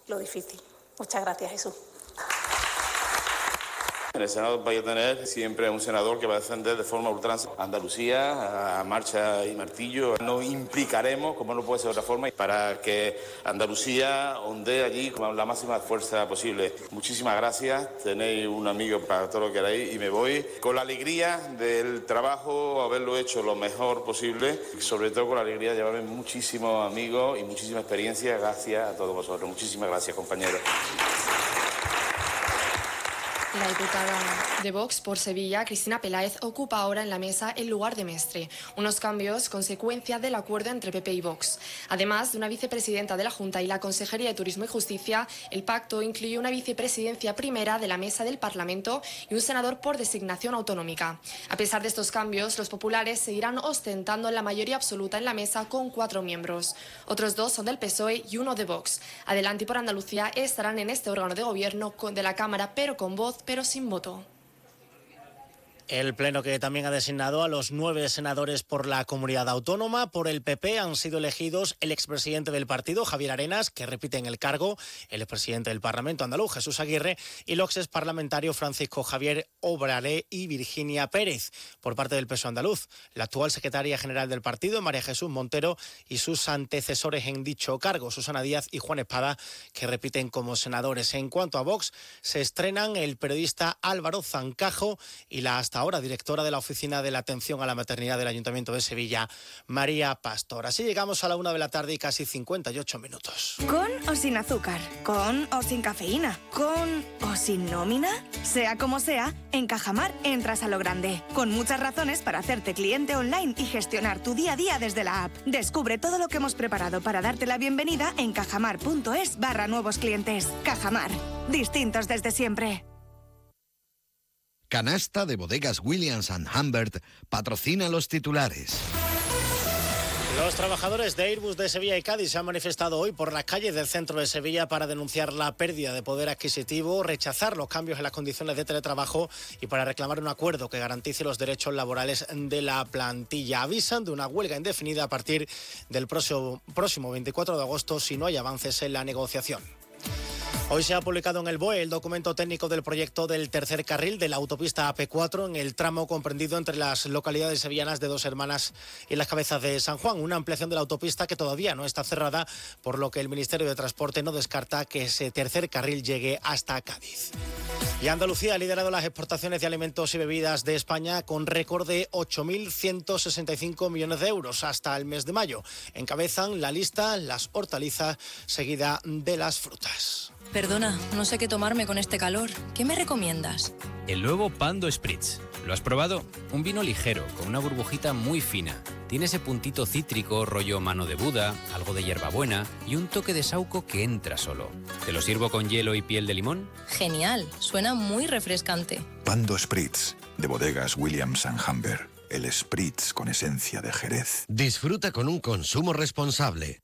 lo difícil. Muchas gracias, Jesús. En el Senado vais a tener siempre un senador que va a defender de forma ultranza Andalucía a marcha y martillo. Nos implicaremos, como no puede ser de otra forma, para que Andalucía ondee allí con la máxima fuerza posible. Muchísimas gracias, tenéis un amigo para todo lo que queráis y me voy con la alegría del trabajo, haberlo hecho lo mejor posible y sobre todo con la alegría de llevarme muchísimos amigos y muchísima experiencia. Gracias a todos vosotros. Muchísimas gracias, compañeros. La diputada de Vox por Sevilla, Cristina Peláez, ocupa ahora en la mesa el lugar de Mestre, unos cambios consecuencia del acuerdo entre PP y Vox. Además de una vicepresidenta de la Junta y la Consejería de Turismo y Justicia, el pacto incluye una vicepresidencia primera de la mesa del Parlamento y un senador por designación autonómica. A pesar de estos cambios, los populares seguirán ostentando la mayoría absoluta en la mesa con 4 miembros. Otros 2 son del PSOE y 1 de Vox. Adelante y por Andalucía estarán en este órgano de gobierno de la Cámara, pero con voz, pero sin voto. El Pleno, que también ha designado a los 9 senadores por la comunidad autónoma. Por el PP han sido elegidos el expresidente del partido, Javier Arenas, que repite en el cargo, el expresidente del Parlamento andaluz, Jesús Aguirre, y los exparlamentarios Francisco Javier Obraré y Virginia Pérez. Por parte del PSOE andaluz, la actual secretaria general del partido, María Jesús Montero, y sus antecesores en dicho cargo, Susana Díaz y Juan Espada, que repiten como senadores. En cuanto a Vox, se estrenan el periodista Álvaro Zancajo y la hasta ahora directora de la Oficina de la Atención a la Maternidad del Ayuntamiento de Sevilla, María Pastor. Así llegamos a la 1 de la tarde y casi 58 minutos. ¿Con o sin azúcar? ¿Con o sin cafeína? ¿Con o sin nómina? Sea como sea, en Cajamar entras a lo grande, con muchas razones para hacerte cliente online y gestionar tu día a día desde la app. Descubre todo lo que hemos preparado para darte la bienvenida en cajamar.es/nuevos clientes. Cajamar, distintos desde siempre. Canasta de Bodegas Williams & Humbert patrocina los titulares. Los trabajadores de Airbus de Sevilla y Cádiz se han manifestado hoy por las calles del centro de Sevilla para denunciar la pérdida de poder adquisitivo, rechazar los cambios en las condiciones de teletrabajo y para reclamar un acuerdo que garantice los derechos laborales de la plantilla. Avisan de una huelga indefinida a partir del próximo 24 de agosto si no hay avances en la negociación. Hoy se ha publicado en el BOE el documento técnico del proyecto del tercer carril de la autopista AP4 en el tramo comprendido entre las localidades sevillanas de Dos Hermanas y Las Cabezas de San Juan. Una ampliación de la autopista que todavía no está cerrada, por lo que el Ministerio de Transporte no descarta que ese tercer carril llegue hasta Cádiz. Y Andalucía ha liderado las exportaciones de alimentos y bebidas de España con récord de 8.165 millones de euros hasta el mes de mayo. Encabezan la lista las hortalizas, seguida de las frutas. Perdona, no sé qué tomarme con este calor. ¿Qué me recomiendas? El nuevo Pando Spritz. ¿Lo has probado? Un vino ligero, con una burbujita muy fina. Tiene ese puntito cítrico, rollo mano de Buda, algo de hierbabuena y un toque de saúco que entra solo. ¿Te lo sirvo con hielo y piel de limón? Genial, suena muy refrescante. Pando Spritz, de Bodegas Williams & Humbert. El Spritz con esencia de Jerez. Disfruta con un consumo responsable.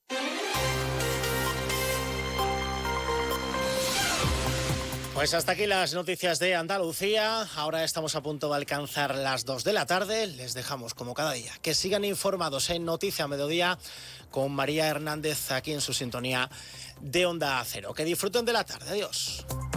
Pues hasta aquí las noticias de Andalucía. Ahora estamos a punto de alcanzar las 2 de la tarde. Les dejamos, como cada día, que sigan informados en Noticia Mediodía con María Hernández aquí en su sintonía de Onda Cero. Que disfruten de la tarde. Adiós.